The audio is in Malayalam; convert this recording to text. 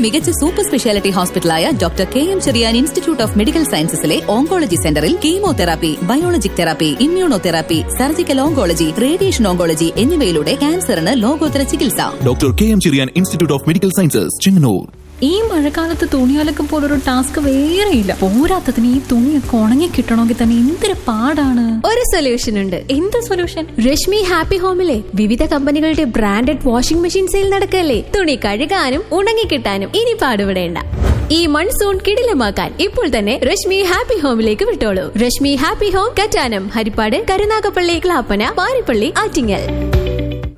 മികച്ച super speciality ഹോസ്പിറ്റലായ doctor KM Cherian institute of medical സയൻസസിലെ oncology സെന്ററിൽ chemotherapy, biologic therapy, immunotherapy, surgical oncology, radiation oncology എന്നിവയിലൂടെ ക്യാൻസറിന് ലോകോത്തര ചികിത്സ. Doctor KM Cherian institute of medical sciences, Chengannur. ഈ മഴക്കാലത്ത് തുണിയലക്കം പോലൊരു ടാസ്ക് വേറെയില്ല. പോരാത്തതിന് ഈ തുണിയൊക്കെ ഉണങ്ങി കിട്ടണമെങ്കിൽ തന്നെ എന്തൊരു പാടാണ്. ഒരു സൊല്യൂഷൻ ഉണ്ട്. എന്ത് സൊല്യൂഷൻ? രശ്മി ഹാപ്പി ഹോമിലെ വിവിധ കമ്പനികളുടെ ബ്രാൻഡഡ് വാഷിംഗ് മെഷീൻ സെയിൽ നടക്കല്ലേ. തുണി കഴുകാനും ഉണങ്ങി കിട്ടാനും ഇനി പാടുപെടേണ്ട. ഈ മൺസൂൺ കിടിലമാക്കാൻ ഇപ്പോൾ തന്നെ Rashmi happy ഹോമിലേക്ക് വിട്ടോളൂ. Rashmi happy home, Kattanam, Harippad, Karunagappally, Clappana, Parippally, Attingal.